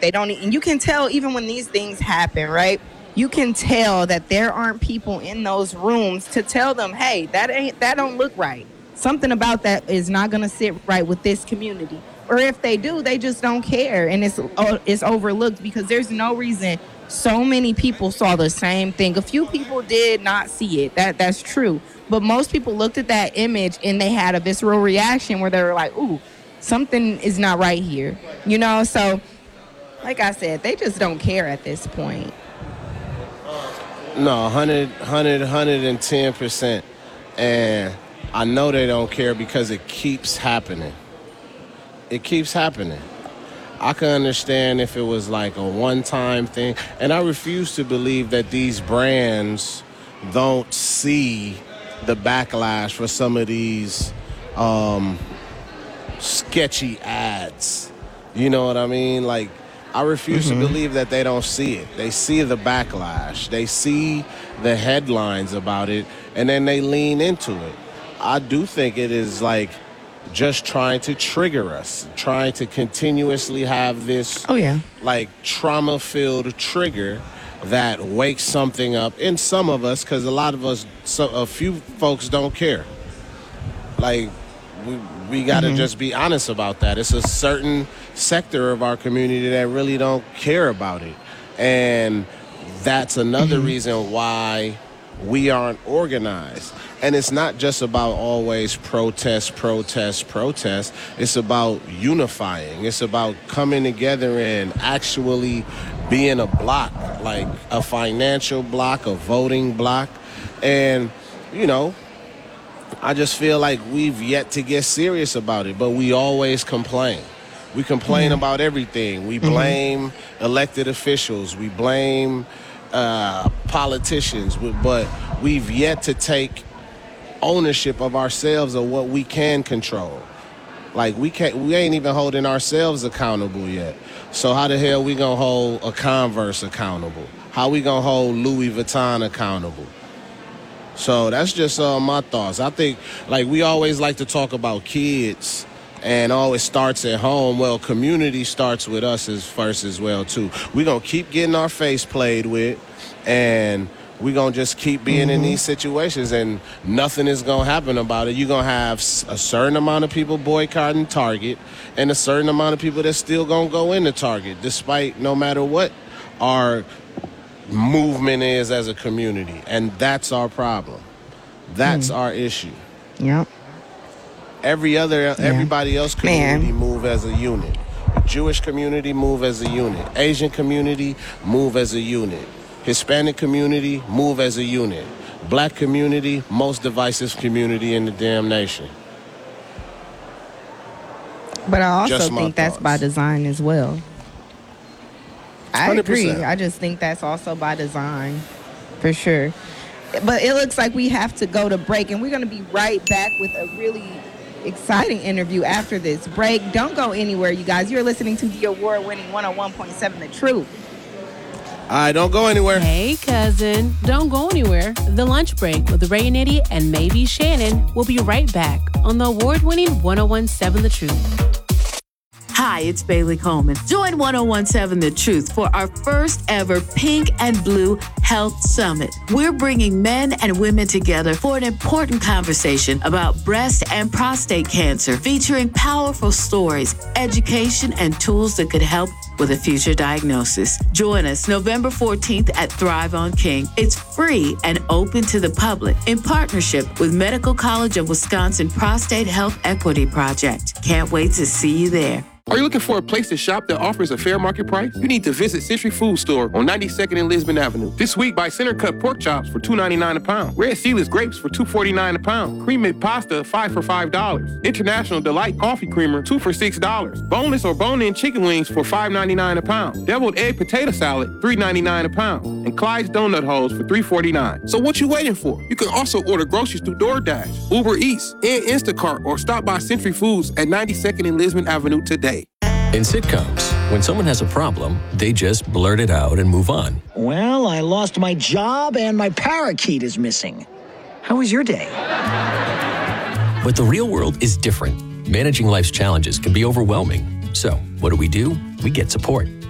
They don't, and you can tell even when these things happen, right? You can tell that there aren't people in those rooms to tell them, hey, that don't look right. Something about that is not going to sit right with this community. Or if they do, they just don't care, and it's overlooked because there's no reason. So many people saw the same thing. A few people did not see it. That's true. But most people looked at that image and they had a visceral reaction where they were like, ooh, something is not right here. You know, so like I said, they just don't care at this point. No, 110%. And I know they don't care because it keeps happening. It keeps happening. I can understand if it was like a one-time thing. And I refuse to believe that these brands don't see the backlash for some of these sketchy ads. You know what I mean? Like, I refuse to believe that they don't see it. They see the backlash. They see the headlines about it, and then they lean into it. I do think it is like just trying to trigger us, trying to continuously have this like trauma-filled trigger that wakes something up in some of us, because a lot of us, a few folks don't care. Like, we got to just be honest about that. It's a certain sector of our community that really don't care about it. And that's another reason why we aren't organized. And it's not just about always protest. It's about unifying. It's about coming together and actually being a block, like a financial block, a voting block. And, you know, I just feel like we've yet to get serious about it, but we always complain. We complain about everything. We blame elected officials. We blame politicians, but we've yet to take ownership of ourselves of what we can control. Like, we ain't even holding ourselves accountable yet. So how the hell we gonna hold a Converse accountable? How we gonna hold Louis Vuitton accountable? So that's just my thoughts. I think, like, we always like to talk about kids and it starts at home. Well, community starts with us first as well, too. We're going to keep getting our face played with, and we're going to just keep being in these situations, and nothing is going to happen about it. You're going to have a certain amount of people boycotting Target and a certain amount of people that's still going to go into Target, despite no matter what our movement is as a community. And that's our problem. That's our issue. Yep. Everybody else community move as a unit. Jewish community move as a unit. Asian community move as a unit. Hispanic community move as a unit. Black community, most divisive community in the damn nation. But I also think that's by design as well. I 100%. agree. I just think that's also by design, for sure. But it looks like we have to go to break, and we're going to be right back with a really exciting interview after this break. Don't go anywhere, you guys. You're listening to the award-winning 101.7 The Truth. All right, don't go anywhere. Hey, cousin. Don't go anywhere. The Lunch Break with Ray and Eddie and maybe Shannon will be right back on the award-winning 101.7 The Truth. Hi, it's Bailey Coleman. Join 101.7 The Truth for our first ever Pink and Blue Health Summit. We're bringing men and women together for an important conversation about breast and prostate cancer, featuring powerful stories, education, and tools that could help with a future diagnosis. Join us November 14th at Thrive on King. It's free and open to the public in partnership with Medical College of Wisconsin Prostate Health Equity Project. Can't wait to see you there. Are you looking for a place to shop that offers a fair market price? You need to visit Century Food Store on 92nd and Lisbon Avenue. This week, buy center cut pork chops for $2.99 a pound. Red Seedless grapes for $2.49 a pound. Cream-made pasta, 5 for $5. International Delight coffee creamer, 2 for $6. Boneless or bone-in chicken wings for $5.99 a pound. Deviled egg potato salad, $3.99 a pound. And Clyde's donut holes for $3.49. So what you waiting for? You can also order groceries through DoorDash, Uber Eats, and Instacart, or stop by Century Foods at 92nd and Lisbon Avenue today. In sitcoms, when someone has a problem, they just blurt it out and move on. Well, I lost my job and my parakeet is missing. How was your day? But the real world is different. Managing life's challenges can be overwhelming. So, what do? We get support.